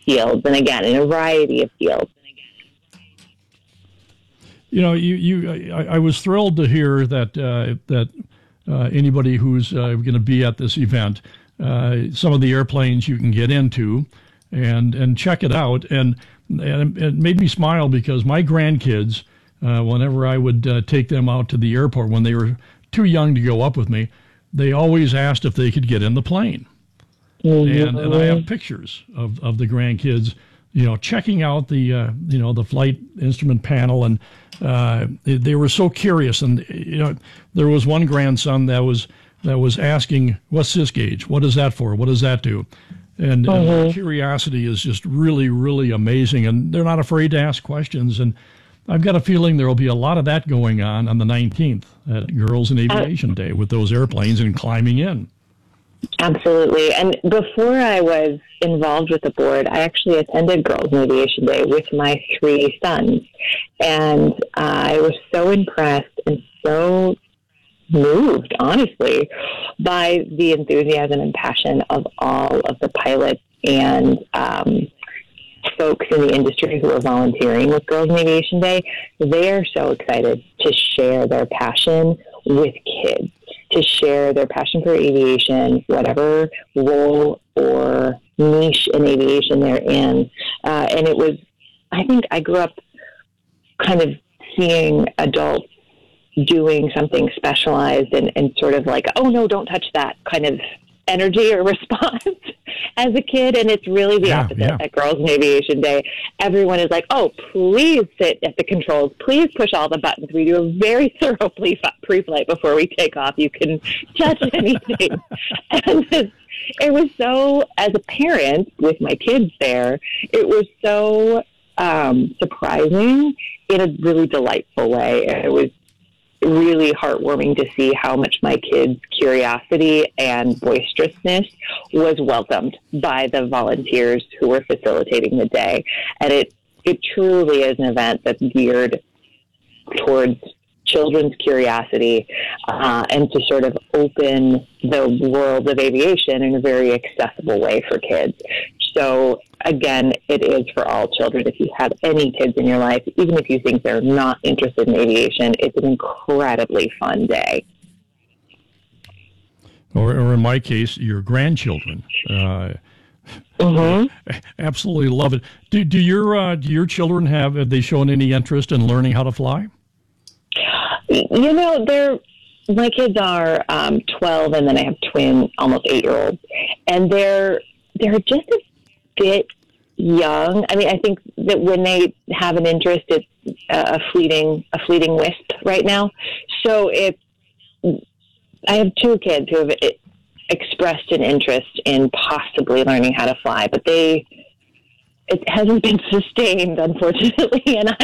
fields, and again, in a variety of fields. You know, I was thrilled to hear that anybody who's going to be at this event, some of the airplanes you can get into, and check it out, and it made me smile because my grandkids, whenever I would take them out to the airport when they were too young to go up with me, they always asked if they could get in the plane, and I have pictures of the grandkids, checking out the flight instrument panel, and they were so curious. And there was one grandson that was asking, "What's this gauge? What is that for? What does that do?" And their curiosity is just really, really amazing, and they're not afraid to ask questions. And I've got a feeling there will be a lot of that going on the 19th at Girls in Aviation Day with those airplanes and climbing in. Absolutely. And before I was involved with the board, I actually attended Girls in Aviation Day with my 3 sons. And I was so impressed and so moved, honestly, by the enthusiasm and passion of all of the pilots and folks in the industry who are volunteering with Girls in Aviation Day. They are so excited to share their passion with kids, to share their passion for aviation, whatever role or niche in aviation they're in. And it was, I think I grew up kind of seeing adults doing something specialized and sort of like, oh no, don't touch that kind of energy or response as a kid. And it's really the opposite at Girls in Aviation Day. Everyone is like, oh, please sit at the controls. Please push all the buttons. We do a very thorough pre-flight before we take off. You can touch anything. And it was so, as a parent with my kids there, it was so surprising in a really delightful way. It was really heartwarming to see how much my kids' curiosity and boisterousness was welcomed by the volunteers who were facilitating the day. And it truly is an event that's geared towards children's curiosity and to sort of open the world of aviation in a very accessible way for kids. So again, it is for all children. If you have any kids in your life, even if you think they're not interested in aviation, it's an incredibly fun day. Or in my case, your grandchildren. Absolutely love it. Do your children have they shown any interest in learning how to fly? My kids are 12, and then I have twin, almost 8-year-olds, and they're just a bit young. I mean, I think that when they have an interest, it's a fleeting wisp right now. So I have 2 kids who have expressed an interest in possibly learning how to fly, but it hasn't been sustained, unfortunately. And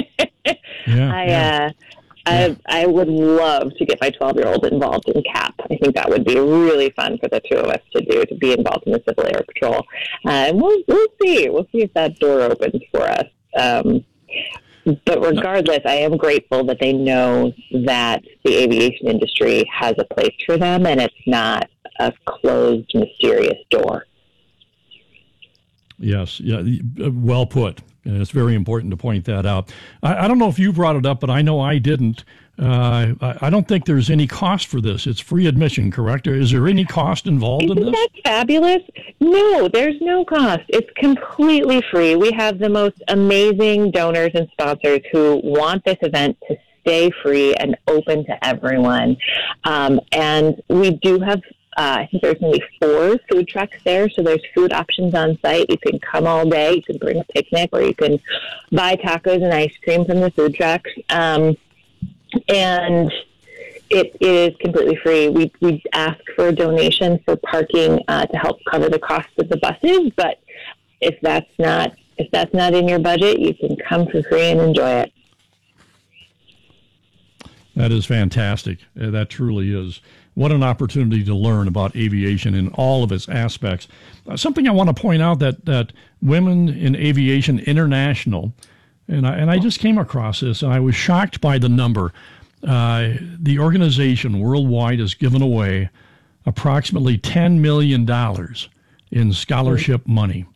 I would love to get my 12-year-old involved in CAP. I think that would be really fun for the 2 of us to do, to be involved in the Civil Air Patrol. And we'll see. We'll see if that door opens for us. But regardless, I am grateful that they know that the aviation industry has a place for them, and it's not a closed, mysterious door. Yes, well put. And it's very important to point that out. I don't know if you brought it up, but I know I didn't. I don't think there's any cost for this. It's free admission, correct? Or is there any cost involved in this? Isn't that fabulous? No, there's no cost. It's completely free. We have the most amazing donors and sponsors who want this event to stay free and open to everyone. And we do have I think there's only 4 food trucks there, so there's food options on site. You can come all day. You can bring a picnic, or you can buy tacos and ice cream from the food trucks. And it is completely free. We ask for a donation for parking to help cover the cost of the buses, but if that's not in your budget, you can come for free and enjoy it. That is fantastic. That truly is. What an opportunity to learn about aviation in all of its aspects. Something I want to point out that Women in Aviation International, and I just came across this, and I was shocked by the number. The organization worldwide has given away approximately $10 million in scholarship money